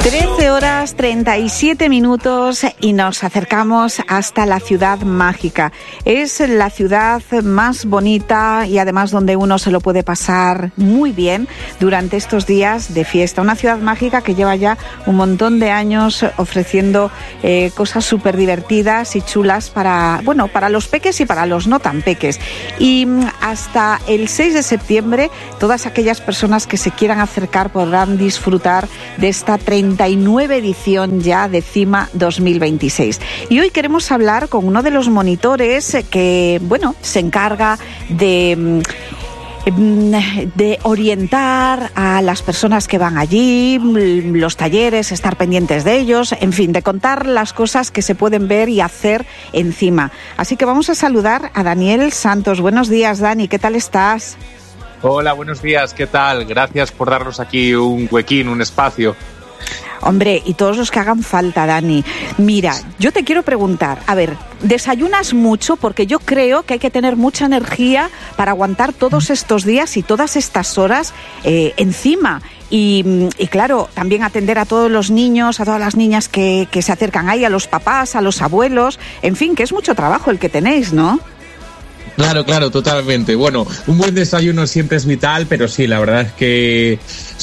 13:37 y nos acercamos hasta la ciudad mágica. Es la ciudad más bonita y además donde uno se lo puede pasar muy bien durante estos días de fiesta. Una ciudad mágica que lleva ya un montón de años ofreciendo cosas súper divertidas y chulas para los peques y para los no tan peques. Y hasta el 6 de septiembre todas aquellas personas que se quieran acercar podrán disfrutar de esta 39 edición ya de CIMA 2026. Y hoy queremos hablar con uno de los monitores que, se encarga de orientar a las personas que van allí, los talleres, estar pendientes de ellos, en fin, de contar las cosas que se pueden ver y hacer en CIMA. Así que vamos a saludar a Daniel Santos. Buenos días, Dani, ¿qué tal estás? Hola, buenos días, ¿qué tal? Gracias por darnos aquí un huequín, un espacio. Hombre, y todos los que hagan falta, Dani. Mira, yo te quiero preguntar, a ver, ¿desayunas mucho? Porque yo creo que hay que tener mucha energía para aguantar todos estos días y todas estas horas encima. Y claro, también atender a todos los niños, a todas las niñas que se acercan ahí, a los papás, a los abuelos, en fin, que es mucho trabajo el que tenéis, ¿no? Claro, totalmente. Bueno, un buen desayuno siempre es vital, pero sí, la verdad es que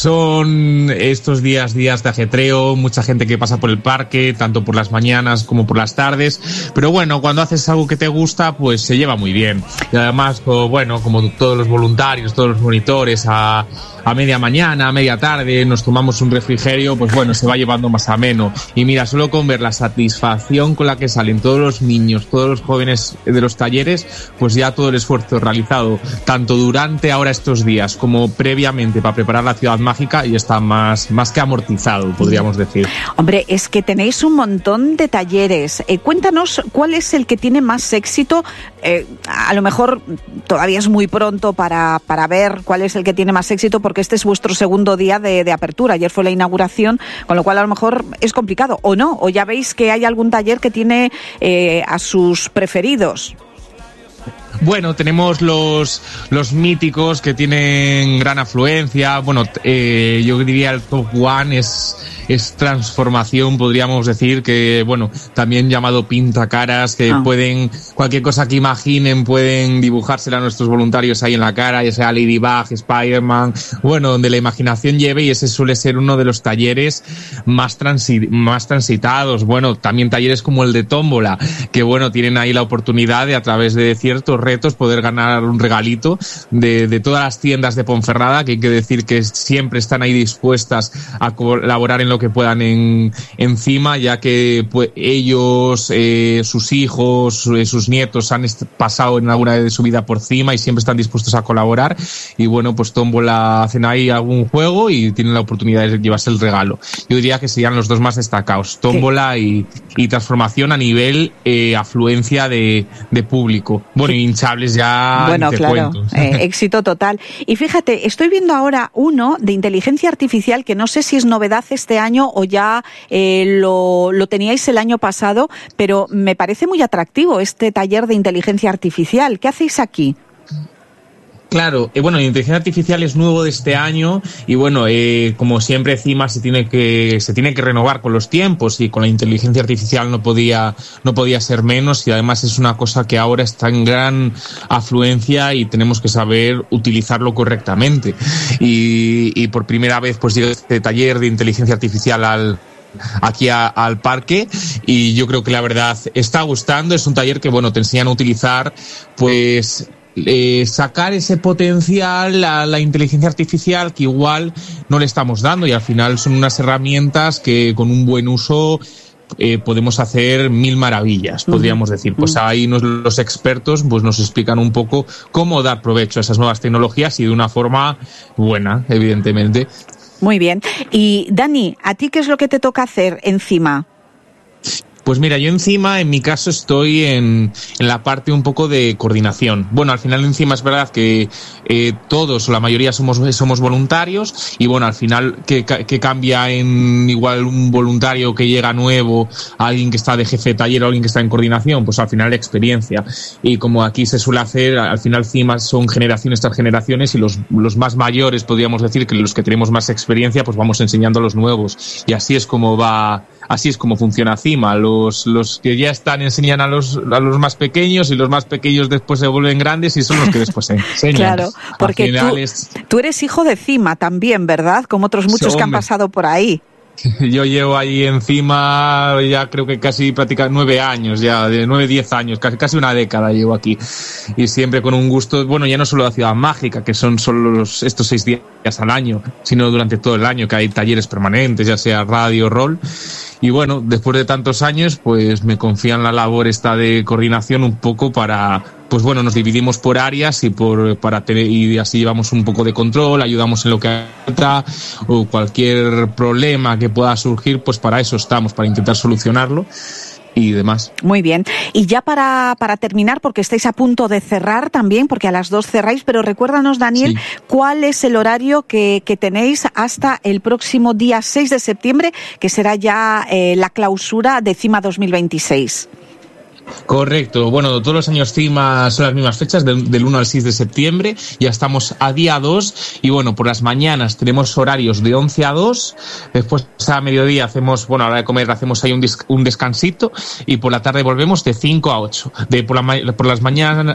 son estos días de ajetreo, mucha gente que pasa por el parque, tanto por las mañanas como por las tardes, pero bueno, cuando haces algo que te gusta, pues se lleva muy bien. Y además, como todos los voluntarios, todos los monitores, a media mañana, a media tarde, nos tomamos un refrigerio, pues bueno, se va llevando más ameno. Y mira, solo con ver la satisfacción con la que salen todos los niños, todos los jóvenes de los talleres, pues ya todo el esfuerzo realizado, tanto durante ahora estos días como previamente para preparar la ciudad mágica, y está más que amortizado, podríamos decir. Hombre, es que tenéis un montón de talleres. Cuéntanos cuál es el que tiene más éxito. A lo mejor todavía es muy pronto para ver cuál es el que tiene más éxito, porque este es vuestro segundo día de apertura. Ayer fue la inauguración, con lo cual a lo mejor es complicado, o no, o ya veis que hay algún taller que tiene a sus preferidos. Bueno, tenemos los míticos que tienen gran afluencia. Bueno, yo diría el top one es transformación, podríamos decir, que también llamado pintacaras, que pueden, cualquier cosa que imaginen, pueden dibujársela a nuestros voluntarios ahí en la cara, ya sea Ladybug, Spider-Man, donde la imaginación lleve, y ese suele ser uno de los talleres más transitados. También talleres como el de tómbola, que tienen ahí la oportunidad de, a través de ciertos retos, poder ganar un regalito de todas las tiendas de Ponferrada, que hay que decir que siempre están ahí dispuestas a colaborar en lo que puedan en CIMA, ya que ellos, sus hijos, sus nietos han pasado en alguna vez de su vida por CIMA y siempre están dispuestos a colaborar. Y tómbola, hacen ahí algún juego y tienen la oportunidad de llevarse el regalo. Yo diría que serían los dos más destacados, tómbola y transformación a nivel afluencia de público. Y hinchables ya. Claro, éxito total. Y fíjate, estoy viendo ahora uno de inteligencia artificial que no sé si es novedad este año o ya lo teníais el año pasado, pero me parece muy atractivo este taller de inteligencia artificial. ¿Qué hacéis aquí? Claro, la inteligencia artificial es nuevo de este año y como siempre CIMA se tiene que renovar con los tiempos, y con la inteligencia artificial no podía ser menos, y además es una cosa que ahora está en gran afluencia y tenemos que saber utilizarlo correctamente. Y por primera vez llega este taller de inteligencia artificial aquí al parque, y yo creo que la verdad está gustando. Es un taller que te enseñan a utilizar sacar ese potencial a la inteligencia artificial que igual no le estamos dando, y al final son unas herramientas que con un buen uso podemos hacer mil maravillas, podríamos decir. Ahí los expertos nos explican un poco cómo dar provecho a esas nuevas tecnologías, y de una forma buena, evidentemente. Muy bien. Y Dani, ¿a ti qué es lo que te toca hacer encima? Pues mira, yo encima, en mi caso, estoy en la parte un poco de coordinación. Bueno, al final encima es verdad que todos, o la mayoría somos voluntarios, y bueno, al final que cambia en igual un voluntario que llega nuevo a alguien que está de jefe de taller o alguien que está en coordinación, pues al final la experiencia. Y como aquí se suele hacer, al final encima son generaciones tras generaciones, y los más mayores, podríamos decir, que los que tenemos más experiencia, pues vamos enseñando a los nuevos. Y así es como funciona CIMA. Los que ya están enseñan a los más pequeños, y los más pequeños después se vuelven grandes y son los que después se enseñan. Claro, porque tú eres hijo de CIMA también, ¿verdad? Como otros muchos que han pasado por ahí. Yo llevo ahí encima ya creo que casi prácticamente 9 años, ya de 9-10 años, casi una década llevo aquí, y siempre con un gusto, bueno, ya no solo la Ciudad Mágica, que son solo estos 6 días al año, sino durante todo el año, que hay talleres permanentes, ya sea radio, rol. Y bueno, después de tantos años, pues me confían la labor esta de coordinación un poco para, pues bueno, nos dividimos por áreas y así llevamos un poco de control, ayudamos en lo que falta, o cualquier problema que pueda surgir, pues para eso estamos, para intentar solucionarlo y demás. Muy bien. Y ya para terminar, porque estáis a punto de cerrar también, porque a las 2 cerráis, pero recuérdanos, Daniel, sí, ¿cuál es el horario que tenéis hasta el próximo día 6 de septiembre, que será ya la clausura de CIMA 2026? Correcto. Bueno, todos los años CIMA son las mismas fechas, del 1 al 6 de septiembre. Ya estamos a día 2 y bueno, por las mañanas tenemos horarios de 11 a 2. Después a mediodía hacemos, bueno, a la hora de comer hacemos ahí un descansito, y por la tarde volvemos de 5 a 8. Por las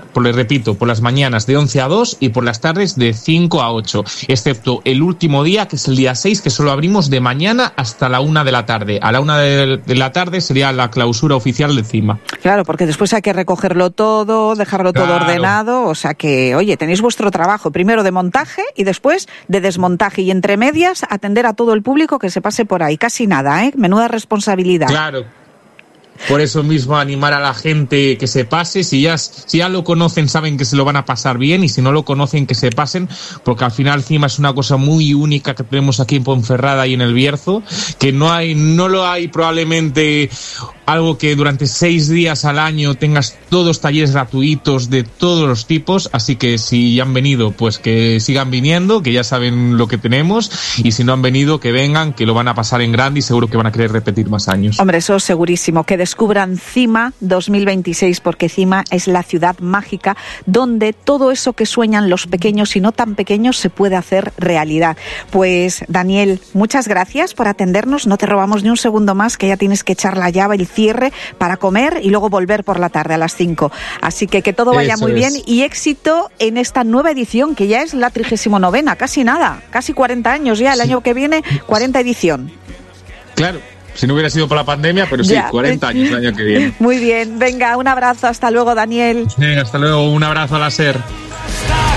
mañanas de 11 a 2 y por las tardes de 5 a 8. Excepto el último día, que es el día 6, que solo abrimos de mañana hasta la 1 de la tarde. A la 1 de la tarde sería la clausura oficial de CIMA. Claro, porque después hay que recogerlo todo, dejarlo todo ordenado, o sea que, oye, tenéis vuestro trabajo, primero de montaje y después de desmontaje, y entre medias atender a todo el público que se pase por ahí, casi nada, menuda responsabilidad. Claro. Por eso mismo animar a la gente que se pase, si ya lo conocen saben que se lo van a pasar bien, y si no lo conocen que se pasen, porque al final CIMA es una cosa muy única que tenemos aquí en Ponferrada y en el Bierzo, que no lo hay probablemente algo que durante 6 días al año tengas todos talleres gratuitos de todos los tipos, así que si ya han venido, pues que sigan viniendo, que ya saben lo que tenemos, y si no han venido, que vengan, que lo van a pasar en grande y seguro que van a querer repetir más años. Hombre, eso segurísimo, que descubran CIMA 2026, porque CIMA es la ciudad mágica donde todo eso que sueñan los pequeños y no tan pequeños se puede hacer realidad. Pues Daniel, muchas gracias por atendernos, no te robamos ni un segundo más, que ya tienes que echar la llave, el cierre para comer y luego volver por la tarde a las 5. Así que todo vaya muy bien y éxito en esta nueva edición, que ya es la 39ª, casi nada, casi 40 años ya, el año que viene, 40 edición. Claro. Si no hubiera sido por la pandemia, pero sí, ya. 40 años el año que viene. Muy bien, venga, un abrazo, hasta luego, Daniel. Hasta luego, un abrazo a la SER.